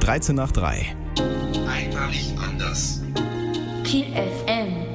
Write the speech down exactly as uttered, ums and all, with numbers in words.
dreizehn nach drei. Einmalig anders. Kiel F M